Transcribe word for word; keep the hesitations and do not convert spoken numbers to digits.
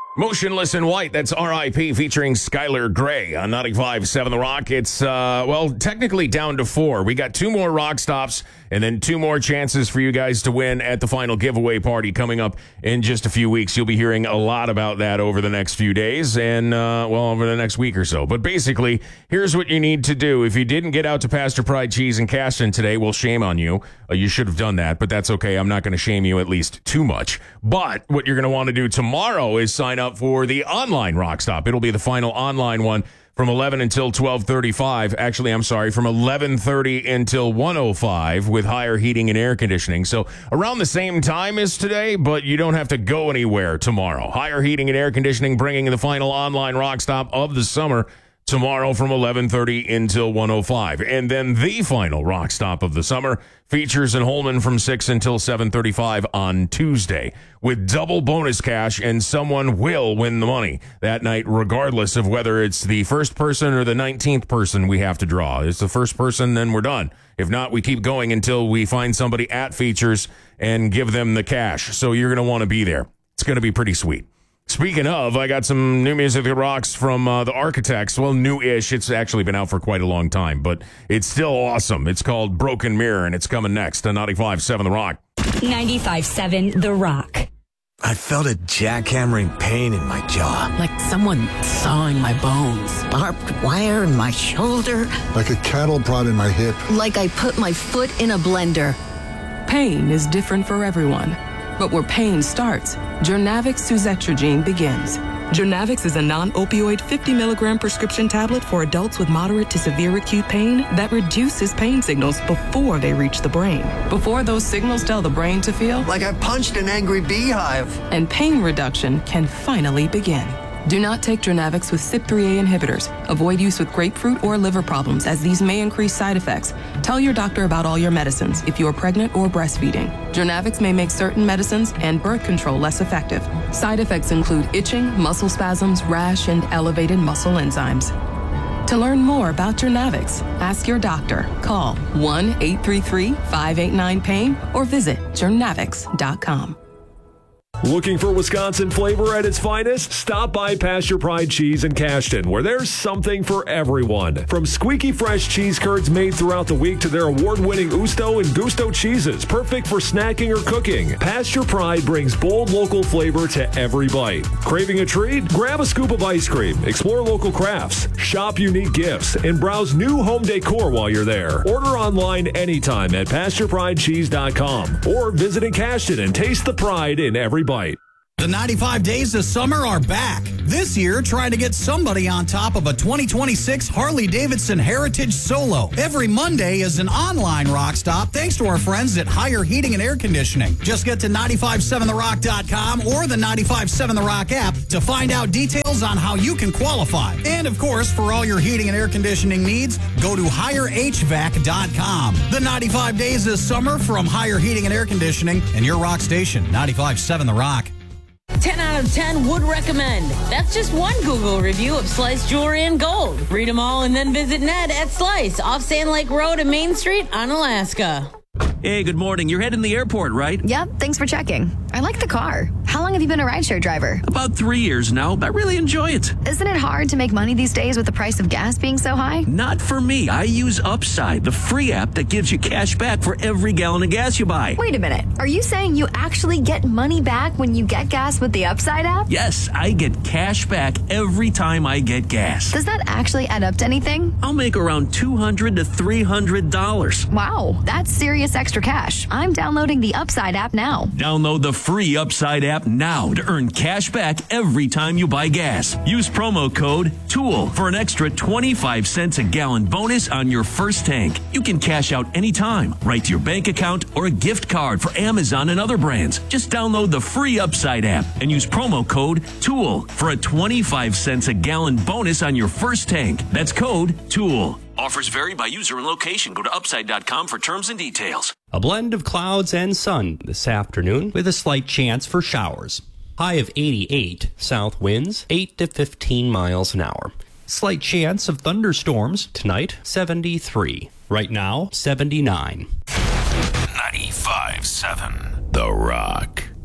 Motionless in White, that's R I P featuring Skylar Grey on ninety-five point seven The Rock. It's, uh, well, technically down to four. We got two more rock stops and then two more chances for you guys to win at the final giveaway party coming up in just a few weeks. You'll be hearing a lot about that over the next few days and, uh, well, over the next week or so. But basically, here's what you need to do. If you didn't get out to Pastor Pride Cheese and Caston today, well, shame on you. Uh, you should have done that, but that's okay. I'm not going to shame you at least too much. But what you're going to want to do tomorrow is sign up for the online rock stop. It'll be the final online one from eleven until twelve thirty-five. Actually, I'm sorry, from eleven thirty until one oh five with Higher Heating and Air Conditioning. So around the same time as today, but you don't have to go anywhere tomorrow. Higher Heating and Air Conditioning bringing the final online rock stop of the summer tomorrow from eleven thirty until one oh five. And then the final rock stop of the summer features in Holman from six until seven thirty-five on Tuesday with double bonus cash, and someone will win the money that night regardless of whether it's the first person or the nineteenth person we have to draw. It's the first person, then we're done. If not, we keep going until we find somebody at Features and give them the cash. So you're going to want to be there. It's going to be pretty sweet. Speaking of, I got some new music that rocks from uh, the Architects. Well, new-ish. It's actually been out for quite a long time, but it's still awesome. It's called Broken Mirror, and it's coming next on ninety-five point seven The Rock. ninety-five point seven The Rock. I felt a jackhammering pain in my jaw. Like someone sawing my bones. Barbed wire in my shoulder. Like a cattle prod in my hip. Like I put my foot in a blender. Pain is different for everyone. But where pain starts, Jurnavix suzetrigine begins. Jurnavix is a non-opioid fifty milligram prescription tablet for adults with moderate to severe acute pain that reduces pain signals before they reach the brain. Before those signals tell the brain to feel Like I punched an angry beehive. And pain reduction can finally begin. Do not take Jurnavix with C Y P three A inhibitors. Avoid use with grapefruit or liver problems, as these may increase side effects. Tell your doctor about all your medicines if you are pregnant or breastfeeding. Jurnavix may make certain medicines and birth control less effective. Side effects include itching, muscle spasms, rash, and elevated muscle enzymes. To learn more about Jurnavix, ask your doctor. Call one eight three three, five eight nine, pain or visit jurnavix dot com. Looking for Wisconsin flavor at its finest? Stop by Pasture Pride Cheese in Caston, where there's something for everyone. From squeaky fresh cheese curds made throughout the week to their award-winning Usto and Gusto cheeses, perfect for snacking or cooking. Pasture Pride brings bold local flavor to every bite. Craving a treat? Grab a scoop of ice cream, explore local crafts, shop unique gifts, and browse new home decor while you're there. Order online anytime at pasture pride cheese dot com or visit in Caston and taste the pride in every bite. The ninety-five days of summer are back. This year, try to get somebody on top of a twenty twenty-six Harley-Davidson Heritage Solo. Every Monday is an online rock stop thanks to our friends at Higher Heating and Air Conditioning. Just get to nine five seven the rock dot com or the ninety-five point seven The Rock app to find out details on how you can qualify. And, of course, for all your heating and air conditioning needs, go to higher h vac dot com. The ninety-five days of summer from Higher Heating and Air Conditioning and your rock station, ninety-five point seven The Rock. ten out of ten would recommend. That's just one Google review of Slice Jewelry and Gold. Read them all and then visit Ned at Slice off Sand Lake Road and Main Street on Alaska. Hey, good morning. You're heading to the airport, right? Yep, thanks for checking. I like the car. How long have you been a rideshare driver? About three years now. I really enjoy it. Isn't it hard to make money these days with the price of gas being so high? Not for me. I use Upside, the free app that gives you cash back for every gallon of gas you buy. Wait a minute. Are you saying you actually get money back when you get gas with the Upside app? Yes, I get cash back every time I get gas. Does that actually add up to anything? I'll make around two hundred to three hundred dollars. Wow, that's serious extra cash. I'm downloading the Upside app now. Download the free Upside app now to earn cash back every time you buy gas. Use promo code TOOL for an extra twenty-five cents a gallon bonus on your first tank. You can cash out anytime, right to your bank account or a gift card for Amazon and other brands. Just download the free Upside app and use promo code TOOL for a twenty-five cents a gallon bonus on your first tank. That's code TOOL. Offers vary by user and location. Go to upside dot com for terms and details. A blend of clouds and sun this afternoon with a slight chance for showers. High of eighty-eight, south winds eight to fifteen miles an hour. Slight chance of thunderstorms tonight, seventy-three. Right now, seventy-nine. ninety-five point seven The Rock.